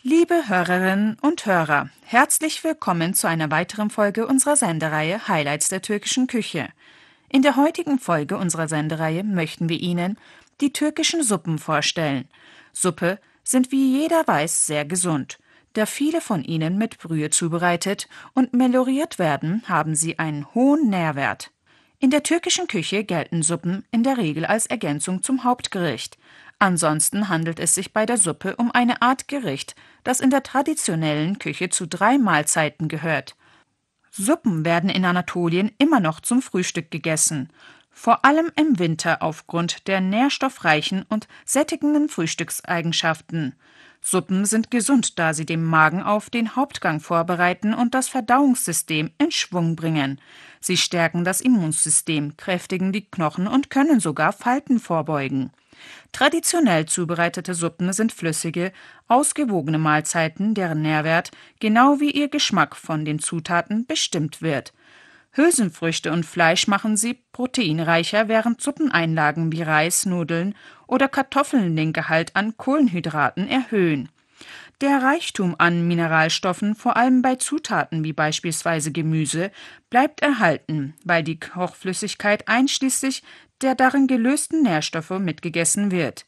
Liebe Hörerinnen und Hörer, herzlich willkommen zu einer weiteren Folge unserer Sendereihe Highlights der türkischen Küche. In der heutigen Folge unserer Sendereihe möchten wir Ihnen die türkischen Suppen vorstellen. Suppe sind, wie jeder weiß, sehr gesund. Da viele von ihnen mit Brühe zubereitet und meloriert werden, haben sie einen hohen Nährwert. In der türkischen Küche gelten Suppen in der Regel als Ergänzung zum Hauptgericht. Ansonsten handelt es sich bei der Suppe um eine Art Gericht, das in der traditionellen Küche zu 3 Mahlzeiten gehört. Suppen werden in Anatolien immer noch zum Frühstück gegessen, vor allem im Winter aufgrund der nährstoffreichen und sättigenden Frühstückseigenschaften. Suppen sind gesund, da sie den Magen auf den Hauptgang vorbereiten und das Verdauungssystem in Schwung bringen. Sie stärken das Immunsystem, kräftigen die Knochen und können sogar Falten vorbeugen. Traditionell zubereitete Suppen sind flüssige, ausgewogene Mahlzeiten, deren Nährwert genau wie ihr Geschmack von den Zutaten bestimmt wird. Hülsenfrüchte und Fleisch machen sie proteinreicher, während Suppeneinlagen wie Reis, Nudeln oder Kartoffeln den Gehalt an Kohlenhydraten erhöhen. Der Reichtum an Mineralstoffen, vor allem bei Zutaten wie beispielsweise Gemüse, bleibt erhalten, weil die Kochflüssigkeit einschließlich der darin gelösten Nährstoffe mitgegessen wird.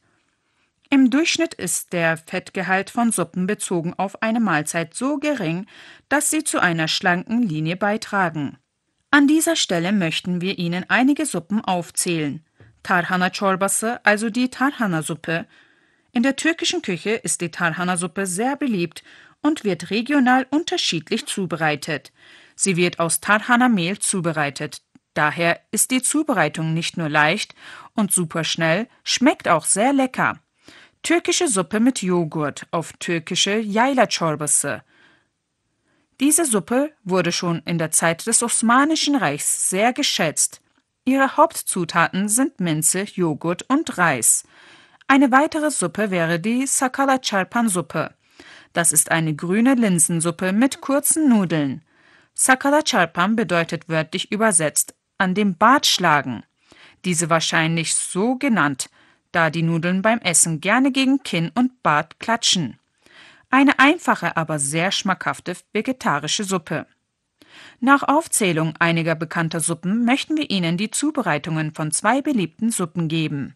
Im Durchschnitt ist der Fettgehalt von Suppen bezogen auf eine Mahlzeit so gering, dass sie zu einer schlanken Linie beitragen. An dieser Stelle möchten wir Ihnen einige Suppen aufzählen. Tarhana Çorbası, also die Tarhana-Suppe. In der türkischen Küche ist die Tarhana-Suppe sehr beliebt und wird regional unterschiedlich zubereitet. Sie wird aus Tarhana-Mehl zubereitet. Daher ist die Zubereitung nicht nur leicht und superschnell, schmeckt auch sehr lecker. Türkische Suppe mit Joghurt, auf türkische Yayla Çorbası. Diese Suppe wurde schon in der Zeit des Osmanischen Reichs sehr geschätzt. Ihre Hauptzutaten sind Minze, Joghurt und Reis. Eine weitere Suppe wäre die Sakala Çarpan Suppe. Das ist eine grüne Linsensuppe mit kurzen Nudeln. Sakala Çarpan bedeutet wörtlich übersetzt an dem Bart schlagen. Diese wahrscheinlich so genannt, da die Nudeln beim Essen gerne gegen Kinn und Bart klatschen. Eine einfache, aber sehr schmackhafte vegetarische Suppe. Nach Aufzählung einiger bekannter Suppen möchten wir Ihnen die Zubereitungen von 2 beliebten Suppen geben.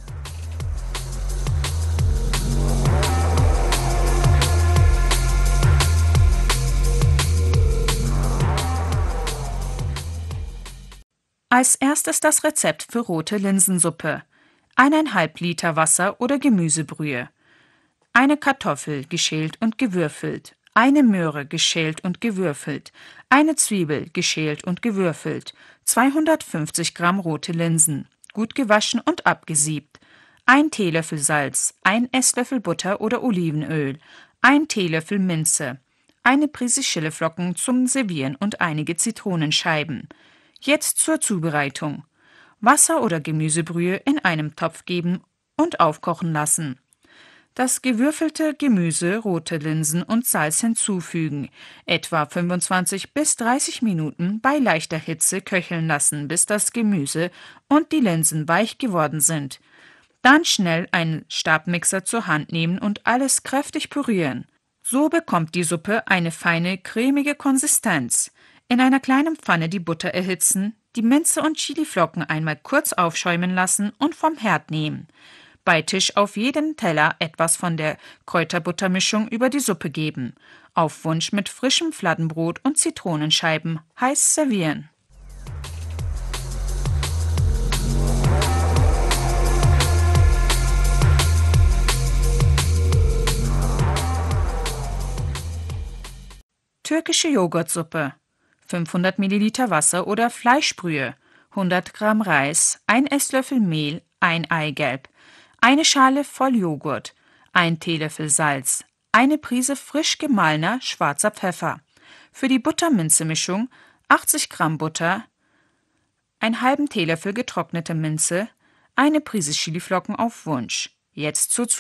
Als erstes das Rezept für rote Linsensuppe. 1,5 Liter Wasser oder Gemüsebrühe. Eine Kartoffel, geschält und gewürfelt. Eine Möhre, geschält und gewürfelt. Eine Zwiebel, geschält und gewürfelt. 250 Gramm rote Linsen, gut gewaschen und abgesiebt. 1 Teelöffel Salz, 1 Esslöffel Butter oder Olivenöl, 1 Teelöffel Minze, eine Prise Chiliflocken zum Servieren und einige Zitronenscheiben. Jetzt zur Zubereitung. Wasser oder Gemüsebrühe in einem Topf geben und aufkochen lassen. Das gewürfelte Gemüse, rote Linsen und Salz hinzufügen, etwa 25 bis 30 Minuten bei leichter Hitze köcheln lassen, bis das Gemüse und die Linsen weich geworden sind. Dann schnell einen Stabmixer zur Hand nehmen und alles kräftig pürieren. So bekommt die Suppe eine feine, cremige Konsistenz. In einer kleinen Pfanne die Butter erhitzen, die Minze und Chiliflocken einmal kurz aufschäumen lassen und vom Herd nehmen. Bei Tisch auf jeden Teller etwas von der Kräuterbuttermischung über die Suppe geben. Auf Wunsch mit frischem Fladenbrot und Zitronenscheiben heiß servieren. Türkische Joghurtsuppe. 500 Milliliter Wasser oder Fleischbrühe, 100 Gramm Reis, 1 Esslöffel Mehl, 1 Eigelb, eine Schale voll Joghurt, 1 Teelöffel Salz, eine Prise frisch gemahlener schwarzer Pfeffer. Für die Butter-Minze-Mischung 80 Gramm Butter, einen halben Teelöffel getrocknete Minze, eine Prise Chiliflocken auf Wunsch. Jetzt zur